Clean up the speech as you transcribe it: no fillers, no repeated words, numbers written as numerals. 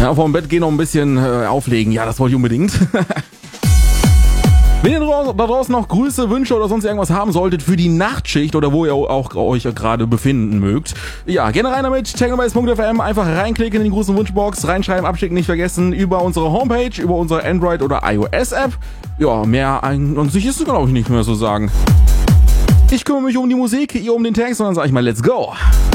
Ja, vorm Bett gehen noch ein bisschen auflegen. Ja, das wollte ich unbedingt. Wenn ihr da draußen noch Grüße, Wünsche oder sonst irgendwas haben solltet für die Nachtschicht oder wo ihr auch euch gerade befinden mögt, ja, gerne rein damit, technobase.fm, einfach reinklicken in die großen Wunschbox, reinschreiben, abschicken, nicht vergessen, über unsere Homepage, über unsere Android- oder iOS-App. Ja, mehr an sich ist es, glaube ich, nicht mehr so sagen. Ich kümmere mich um die Musik, ihr um den Text und dann sage ich mal, let's go!